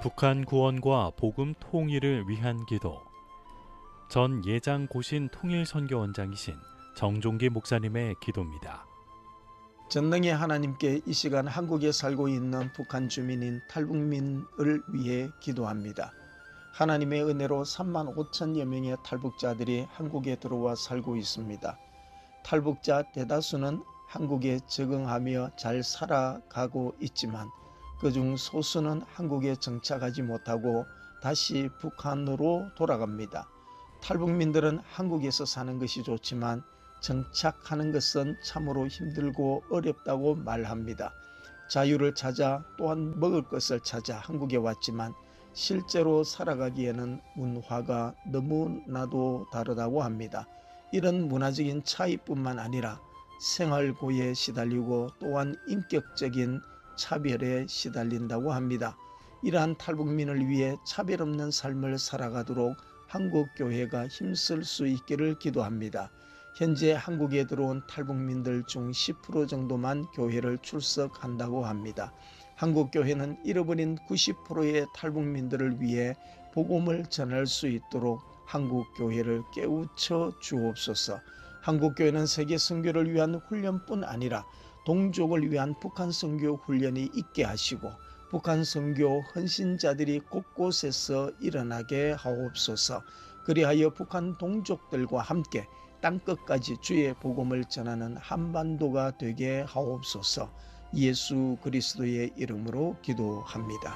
북한 구원과 복음 통일을 위한 기도. 전 예장고신 통일선교원장이신 정종기 목사님의 기도입니다. 전능의 하나님께 이 시간 한국에 살고 있는 북한 주민인 탈북민을 위해 기도합니다. 하나님의 은혜로 3만 5천여 명의 탈북자들이 한국에 들어와 살고 있습니다. 탈북자 대다수는 한국에 적응하며 잘 살아가고 있지만 그중 소수는 한국에 정착하지 못하고 다시 북한으로 돌아갑니다. 탈북민들은 한국에서 사는 것이 좋지만 정착하는 것은 참으로 힘들고 어렵다고 말합니다. 자유를 찾아 또한 먹을 것을 찾아 한국에 왔지만 실제로 살아가기에는 문화가 너무나도 다르다고 합니다. 이런 문화적인 차이뿐만 아니라 생활고에 시달리고 또한 인격적인 차별에 시달린다고 합니다. 이러한 탈북민을 위해 차별 없는 삶을 살아가도록 한국교회가 힘쓸 수 있기를 기도합니다. 현재 한국에 들어온 탈북민들 중 10% 정도만 교회를 출석한다고 합니다. 한국교회는 잃어버린 90%의 탈북민들을 위해 복음을 전할 수 있도록 한국교회를 깨우쳐 주옵소서. 한국교회는 세계 선교를 위한 훈련뿐 아니라 동족을 위한 북한 선교 훈련이 있게 하시고 북한 선교 헌신자들이 곳곳에서 일어나게 하옵소서. 그리하여 북한 동족들과 함께 땅끝까지 주의 복음을 전하는 한반도가 되게 하옵소서. 예수 그리스도의 이름으로 기도합니다.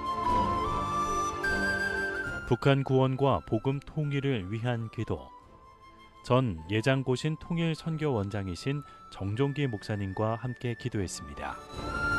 북한 구원과 복음 통일을 위한 기도. 전 예장고신 통일선교원장이신 정종기 목사님과 함께 기도했습니다.